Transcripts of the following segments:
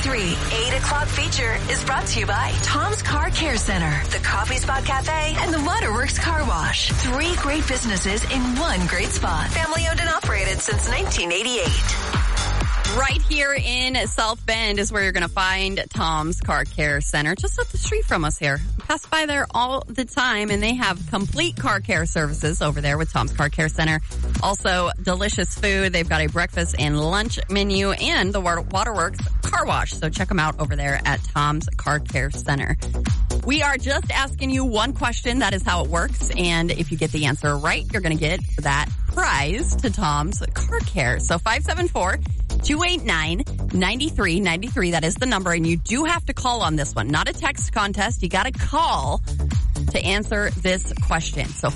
8 o'clock feature is brought to you by Tom's Car Care Center, the Coffee Spot Cafe, and the Waterworks Car Wash. 3 great businesses in one great spot. Family owned and operated since 1988. Right here in South Bend is where you're going to find Tom's Car Care Center, just up the street from us here. I pass by there all the time, and they have complete car care services over there with Tom's Car Care Center. Also, delicious food. They've got a breakfast and lunch menu and the Waterworks Car Wash. So check them out over there at Tom's Car Care Center. We are just asking you one question. That is how it works. And if you get the answer right, you're going to get that prize to Tom's Car Care. So 574-289-9393. That is the number. And you do have to call on this one. Not a text contest. You got to call to answer this question. So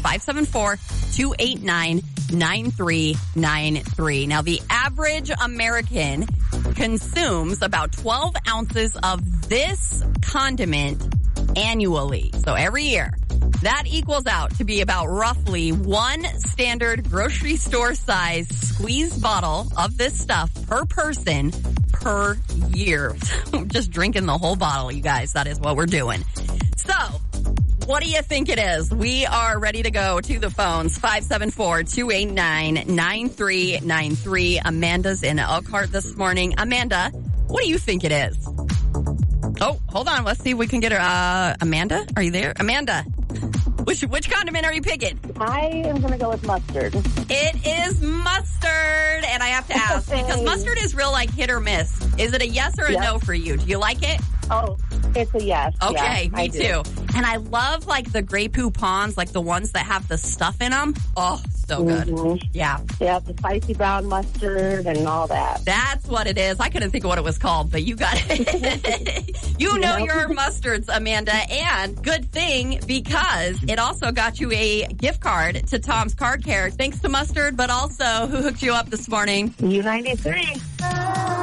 574-289-9393. Now, the average American consumes about 12 ounces of this condiment annually. So every year. That equals out to be about roughly one standard grocery store size squeeze bottle of this stuff per person per year. Just drinking the whole bottle, you guys. That is what we're doing. So, what do you think it is? We are ready to go to the phones. 574-289-9393. Amanda's in Elkhart this morning. Amanda, what do you think it is? Oh, hold on. Let's see if we can get her. Amanda, are you there? Amanda, which condiment are you picking? I am going to go with mustard. It is mustard, and I have to ask, because mustard is real like hit or miss. Is it a yes or a no for you? Do you like it? Oh, it's a yes. Okay, yeah, me too. And I love like the Grey Poupons, like the ones that have the stuff in them. Oh, so good. Mm-hmm. Yeah. Yeah, the spicy brown mustard and all that. That's what it is. I couldn't think of what it was called, but you got it. You know your mustards, Amanda, and good thing because it also got you a gift card to Tom's Car Care. Thanks to Mustard, but also who hooked you up this morning? U93.